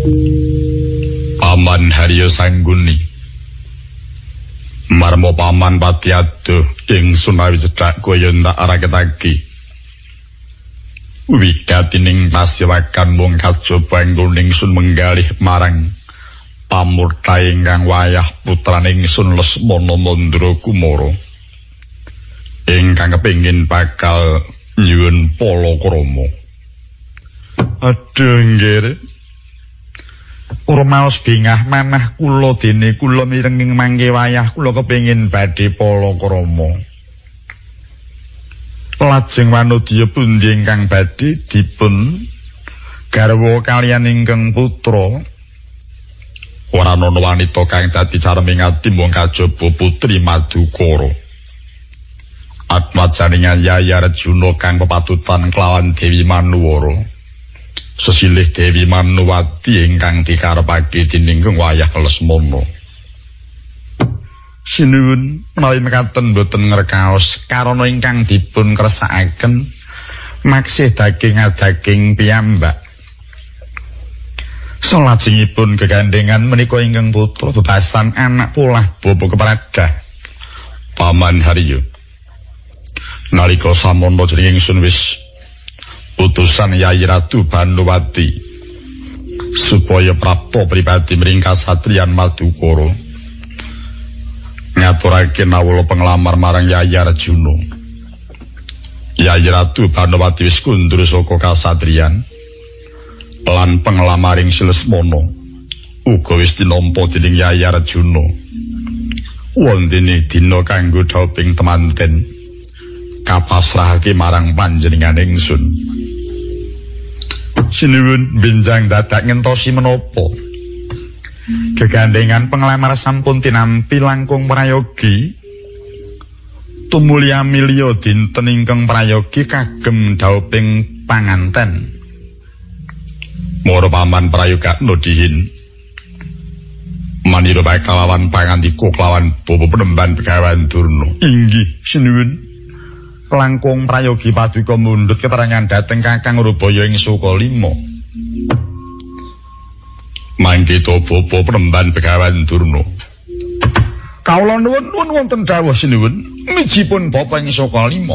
Paman Harya Sangguni marmo paman pati aduh ingsun awi cedhak kaya tak araketake wigatining pasiwakan mung kajaba ingsun menggalih marang pamurta ingkang wayah putraning ingsun Lesmana Mandra Kumara ingkang kepengin bakal nyuwun palakrama. Aduh nggih. Ora maos bingah manah kula dene kula mirenging mangke wayah kula kepengin badhe palakrama. Lajeng wanodya pundi ingkang badhe dipun garwa kaliyan ingkang putra. Ora ana wanita kang dadi careming ati mung kajaba putri Madukara. Atmajaning Yayi Arjuna kang pepatutan kelawan Dewi Manuwara. Sesilih Dewi Manuwati ingkang dikarepake dening wayah Lesmana. Sinuwun menawi mekaten boten ngrekaos karana ingkang dipun kersakaken maksih daging piyambak. Salajengipun gegandhengan menika ingkang putra bebasan anak polah bapa kepradah Paman Harya. Nalika samana jeneng ingsun wis utusan Yayi Ratu Banuwati supaya prapta pribadi mring kasatriyan Madukara ngaturake nawala penglamar marang Yayi Arjuna. Yayi Ratu Banuwati wis kundur saka kasatriyan lan penglamaring Lesmana uga wis tinampa dening Yayi Arjuna. Wondene dina kanggo dhauping temanten kapasrahake marang panjenengan ingsun. Sinuwun benjang dadak ngentosi menapa gegandhengan penglamar sampun tinampi langkung prayogi tumulya milya dinten ingkang prayogi kagem dhauping panganten. Mara paman prayogakna dihin manira bae kalawan pangandika kelawan bapa penemban Begawan Durna. Inggih sinuwun. Langkung prayogi paduka mundhut keterangan dhateng Kakang Rubaya ing Sukalima. Mangke to bapa penemban Begawan Durna. Kawula nuwun wonten dawuh sinuwun mijipun bapa ing Sukalima.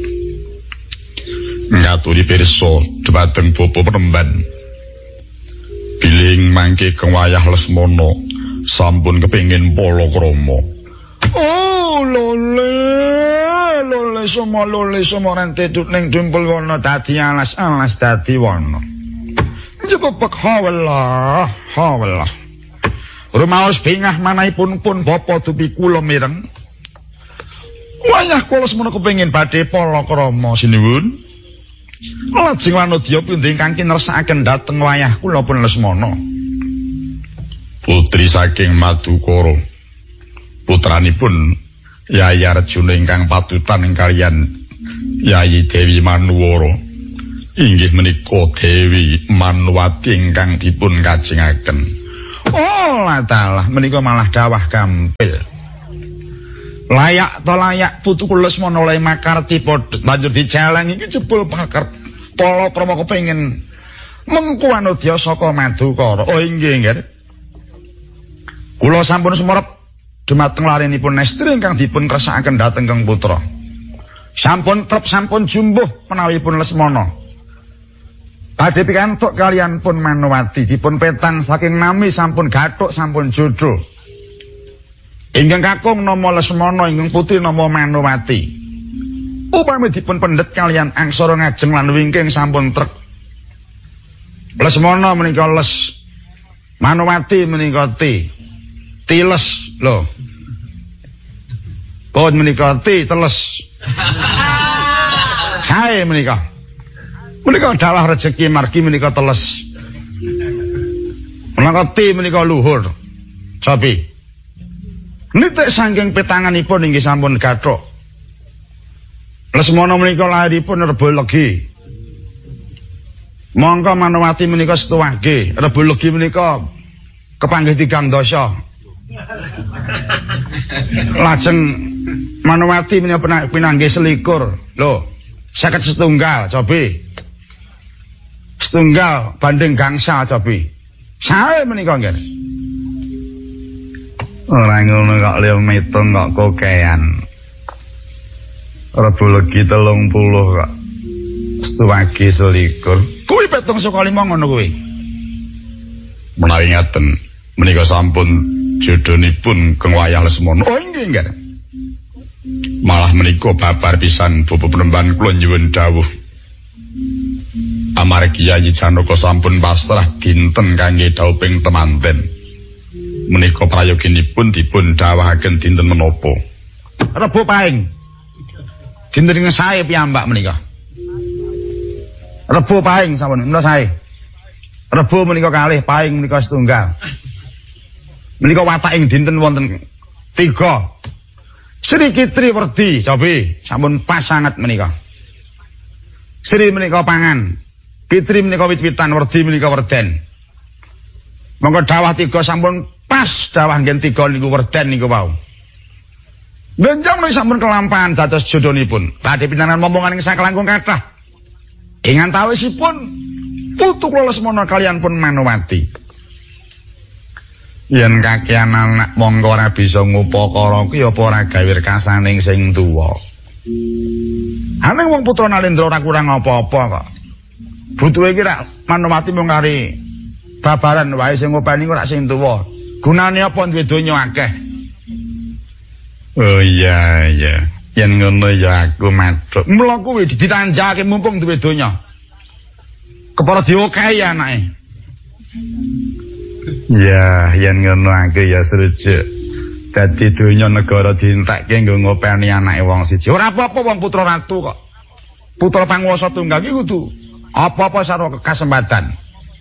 Ngaturi pirsa dhumateng bapa penemban. Bilih mangke kewayah Lesmana sampun kepengin palakrama. Oh lole somo rente tut ning dumpul wana dadi alas dadi wana. Jebek hawala. Rumaos bingah manahipun pun bapa dupi kula mireng. Wayah kula semono kepengin badhe palakrama sinuwun. Lajeng wanodya pundi ingkang kinersakaken dhateng wayah kula pun Lesmana. Putri saking Madukara. Putranipun Yayi Arjuna ingkang patutan kaliyan Yayi Dewi Manuwara. Inggih menika Dewi Manuwati ingkang dipun kajengaken. Oh latalah menika malah dawah gampil. Layak to layak putuku Lesmana oleh makarti banjur dijalang iki jebul pakar palakrama kepengin mengku anodya saka Madukara. Oh inggih. Kula sampun sumerep dumateng larenipun nestri ingkang dipun kersakaken dhateng Kang Putra. Sampun trep sampun jumbuh menawipun Lesmana. Badhe pikantuk kaliyan pun Manuwati dipun petang saking nami sampun gathuk sampun jodoh. Ingkang kakung nama Lesmana ingkang putri nama Manuwati. Upami dipun pendhet kaliyan angsara ngajeng lan wingking sampun trek. Lesmana menika les, Manuwati menika tiles lho. Pun menika teles. Sae menika. Menika dalah rejeki margi menika teles. Menika menika luhur. Cobi. Nitik saking petanganipun inggih sampun gathuk. Lesmana menika lahiripun Rebo Legi. Mongko Manuwati menika setuwage. Rebo Legi menika kepanggih 3 dasa. Lajeng Manuwati menika pinanggih 21. Lho, 51 cobi. Setunggal banding gangsa cobi. Sae menika nggih. Ora ngono kok liya metung kok kokean. Rebu legi 30 kok. Setuwagi 21. Kuwi petung saka 5 ngono kuwi. Menawi ngaten, menika sampun jodhonipun Kang Wayang Lesmana. Oh nggih nggih. Malah menika babar pisan Bapak Penemban kula nyuwun dawuh. Amargi Yayi Janaka sampun pasrah dinten kangge dauping temanten. Menika prayoginipun dipun dawuhaken dinten menapa? Rebo Paing. Dinten ing sae piyambak menika. Rebo Paing sampun menika sae. Rebo menika kalih, Paing menika setunggal. Menika wataking dinten wonten 3. Sri Kitri Werdi, cobi sampun pas sanget menika. Sri menika pangan, Kitri menika wit-witan, Werdi menika werden. Monggo dawah 3 sampun pas dawah ngen 3 niku werden niku wau. Benjang menika sampun kelampahan dados jodhonipun. Badhe pinangan momongan ing sakelangkung kathah. Ing antawisipun putu kula Lesmana kaliyan pun Manowati. Yen kakean anak mongko ora bisa ngupakara kuwi apa ora gawe rekasaning sing tuwa. Aning wong putra Nalendra ora kurang apa-apa kok. Butuhe iki rak Manowati mung kari babaran wae sing ngopeni kok rak sing tuwa. Gunane apa duwe donya akeh. Oh iya. Yen ngono ya aku matur. Mula kuwi ditanjake mumpung duwe donya. Kepala diokahi anake. Ya, yen ngono aku ya serujuk. Dadi donya negara dientekke nggo ngopeni anake wong siji. Ora apa-apa wong putra ratu kok. Putra panguwasa tunggal iki kudu apa-apa sarwa kesempatan.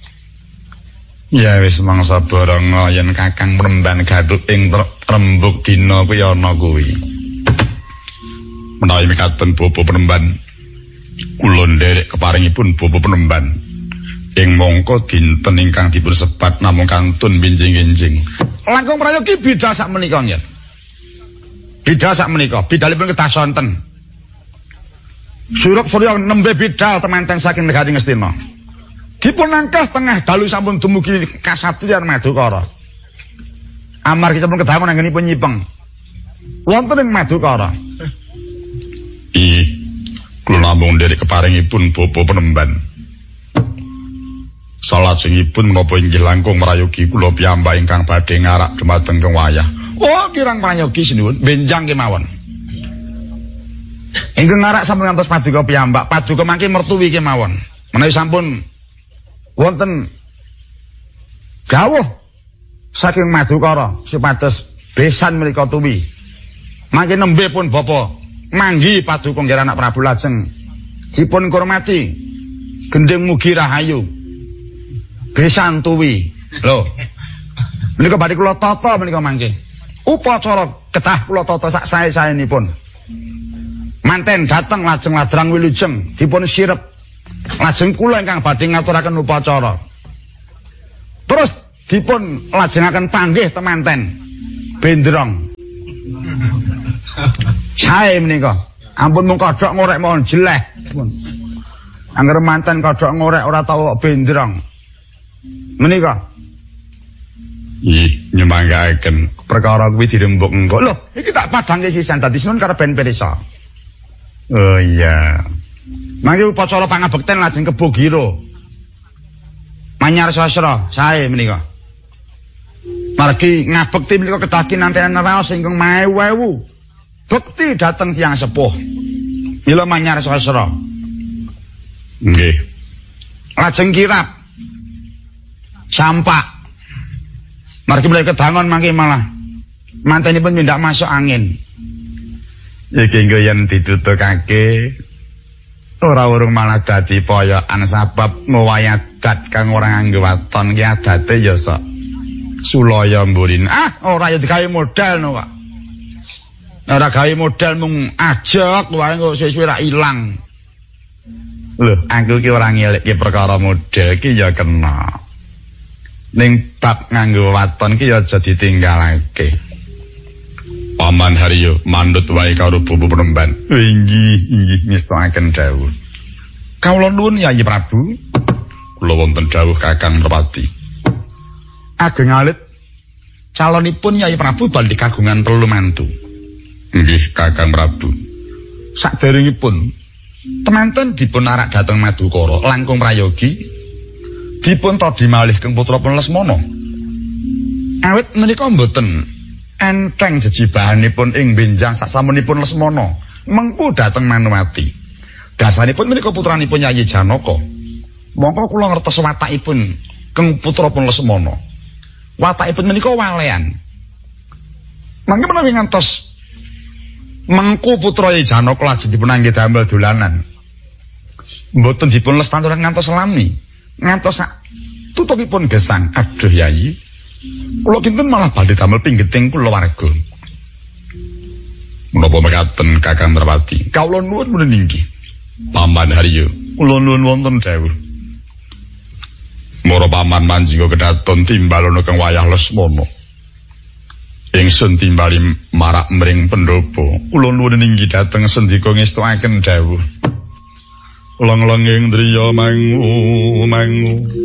Ya wis mangsa barang yen Kakang Penemban Gathuk ing rembug dina kuwi ana kuwi. Menawi mekaten Bapak Penemban kula nderek keparingipun Bapak Penemban ing mangka dinten ingkang dipun sebat namung kantun binjing-binjing. Langkung prayogi bidhal sak menika nggih. Bidhal sak menika, bidhalipun kedah sonten. Surup Surya nembe bidhal temanten saking negari Ngastina. Dipun angkah tengah dalu sampun dumugi kasatriyan Madukara. Amargi sampun kedah anggenipun nyipeng. Wonten ing Madukara. Kula namung nderek keparingipun Bapak Penemban. Salajengipun menapa inggih langkung merayogi kula piyambak ingkang badhe ngarak dumateng Kang Wayah. Oh, kirang prayogi sinuwun, benjang kemawon. Ingkang ngarak sampun ngantos paduka piyambak, paduka mangke mertuwi kemawon. Menawi sampun wonten dawuh saking Madukara supados besan menika tuwi. Mangke nembe pun Bapak manggi paduka nggih anak Prabu lajeng dipun ngurmati gendeng mugi rahayu besan tuwi lho menika badhe kula tata menika mangke upacara kedah kula tata sak sae-saenipun manten dateng lajeng ladrang wilujeng dipun sirep lajeng kula ingkang badhe ngaturaken upacara terus dipun lajengaken panggih temanten benderong sae menika ampun mung kodhok ngorek mawon jeleh pun angger manten kodhok ngorek ora tau benderong menika nyemanggaken perkara kuwi dirembug engko lho iki tak padhangke sisan dadi sinun karo ben pirsa. Oh iya mangke upacara pangabekten lajeng kebogira manyar sastra sae menika margi ngabekti menika kedah kinantenan raos ingkang maewu bekti dateng tiyang sepuh. Mila manyar sastra. Nggih. Lajeng kirap. Sampak. Margi mulai kedangon mangke malah mantenipun mindak masuk angin. Iki nggo yen ditutukake ora urung malah dadi poyokan sabab ngowayadat kang ora nganggo waton ki adate ya sok sulaya mburin. Ora ya digawe modal no kok. Ora gawe modal mung ajak wae kok suwe-suwe ra ilang. Lho, aku ki ora ngelekke perkara modal ki ya kena. Ning bab nganggo waton ki ya aja ditinggalake. Paman Haryo mandut wae karo Bapak Penemban. Inggih ngestakaken dawuh. Kawula nuwun Yayi Prabu. Kula wonten dawuh Kakang Merpati. Ageng alit calonipun Nyai Prabu badhe kagungan 3 mantu. Nggih, Kakang Prabu. Saderengipun temanten dipun arak dhateng Madukara langkung prayogi dipun todhi malih keng putrapun Lesmana. Awit menika mboten enteng jejibahanipun ing benjang sasamunipun Lesmana mengku dhateng Manowati. Dasanipun menika putranipun Yayi Janaka. Mongko kula ngertos watakipun keng putrapun Lesmana. Watakipun menika walean. Mangke menawi ngantos mengku putra Yayi Janaka lajeng dipun anggih damel dolanan. Mboten dipun lestanturaken ngantos lami. Ngantos tutupipun gesang. Aduh Yayi, kula kinten malah badhe damel pinggiting kulawarga. Menapa mekaten Kakang Drawati? Kawula nuwun menawi inggih. Paman Haryo, kula nuwun wonten dawuh. Mara paman manjingga kedaton timbalana kang wayah Lesmana. Ingsun timbali marak mring pendhapa. Kula nuwun inggih dhateng sendika ngestuaken dawuh. Lang-langing driya mangu